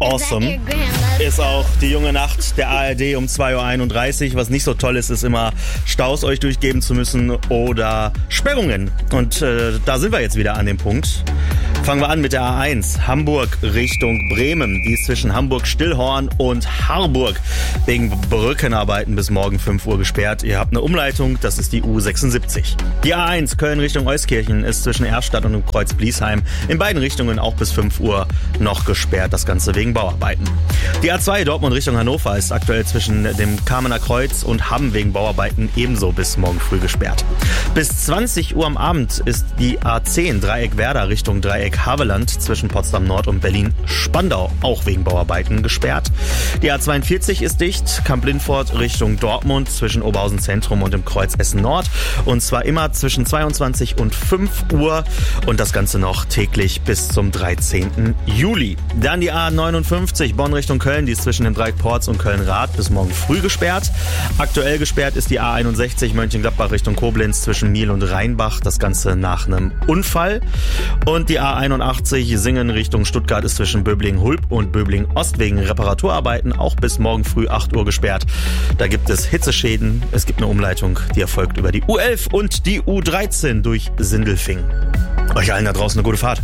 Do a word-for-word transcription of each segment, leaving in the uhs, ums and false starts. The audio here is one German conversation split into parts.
awesome ist auch die junge Nacht der A R D um zwei Uhr einunddreißig. Was nicht so toll ist, ist immer Staus euch durchgeben zu müssen oder Sperrungen. Und äh, da sind wir jetzt wieder an dem Punkt. Fangen wir an mit der A eins, Hamburg Richtung Bremen. Die ist zwischen Hamburg-Stillhorn und Harburg wegen Brückenarbeiten bis morgen fünf Uhr gesperrt. Ihr habt eine Umleitung, das ist die U sechsundsiebzig. Die A eins Köln Richtung Euskirchen ist zwischen Erstadt und dem Kreuz Bliesheim in beiden Richtungen auch bis fünf Uhr noch gesperrt. Das Ganze wegen Bauarbeiten. Die A zwei Dortmund Richtung Hannover ist aktuell zwischen dem Kamener Kreuz und Hamm wegen Bauarbeiten ebenso bis morgen früh gesperrt. Bis zwanzig Uhr am Abend ist die A zehn Dreieck Werder Richtung Dreieck Havelland zwischen Potsdam Nord und Berlin-Spandau auch wegen Bauarbeiten gesperrt. Die A zweiundvierzig ist dicht, Kamp-Lindfort Richtung Dortmund zwischen Oberhausen Zentrum und dem Kreuz Essen Nord und zwar immer zwischen zweiundzwanzig und fünf Uhr und das Ganze noch täglich bis zum dreizehnten Juli. Dann die A neunundfünfzig Bonn Richtung Köln, die ist zwischen dem Dreieck Porz und Köln-Rath bis morgen früh gesperrt. Aktuell gesperrt ist die A einundsechzig Mönchengladbach Richtung Koblenz zwischen Miel und Rheinbach, das Ganze nach einem Unfall. Und die A einundachtzig Singen Richtung Stuttgart ist zwischen Böblingen-Hulb und Böblingen-Ost wegen Reparaturarbeiten auch bis morgen früh acht Uhr gesperrt. Da gibt es Hitzeschäden, es gibt eine Umleitung, die erfolgt über die U elf und die U dreizehn durch Sindelfing. Euch allen da draußen eine gute Fahrt.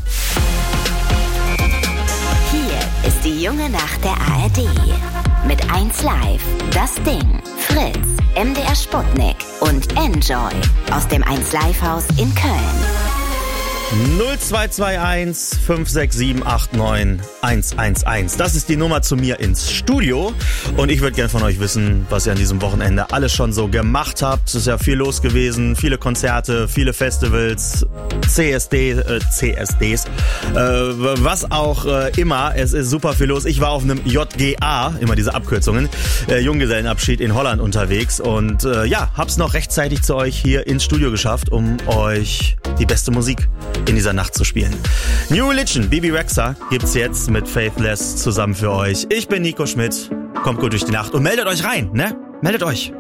Hier ist die junge Nacht der A R D. Mit eins Live, Das Ding, Fritz, M D R Sputnik und Enjoy aus dem eins Live Haus in Köln. null zwei zwei eins fünf sechs sieben acht neun eins eins eins. Das ist die Nummer zu mir ins Studio. Und ich würde gerne von euch wissen, was ihr an diesem Wochenende alles schon so gemacht habt. Es ist ja viel los gewesen. Viele Konzerte, viele Festivals, C S D, äh, C S Ds, äh, was auch äh, immer. Es ist super viel los. Ich war auf einem J G A, immer diese Abkürzungen, äh, Junggesellenabschied in Holland unterwegs. Und äh, ja, hab's noch rechtzeitig zu euch hier ins Studio geschafft, um euch die beste Musik in dieser Nacht zu spielen. New Religion, Bebe Rexha gibt's jetzt mit Faithless zusammen für euch. Ich bin Nico Schmidt. Kommt gut durch die Nacht und meldet euch rein, ne? Meldet euch.